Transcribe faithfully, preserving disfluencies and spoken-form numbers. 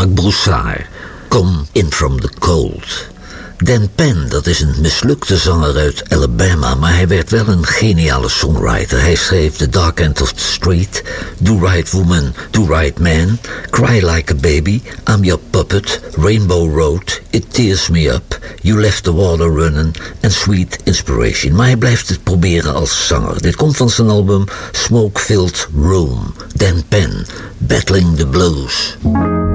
Marc Broussard, Come In From The Cold. Dan Penn, dat is een mislukte zanger uit Alabama, maar hij werd wel een geniale songwriter. Hij schreef The Dark End of the Street, Do Right Woman, Do Right Man, Cry Like a Baby, I'm Your Puppet, Rainbow Road, It Tears Me Up, You Left the Water Running en Sweet Inspiration. Maar hij blijft het proberen als zanger. Dit komt van zijn album Smoke Filled Room. Dan Penn, Battling the Blues.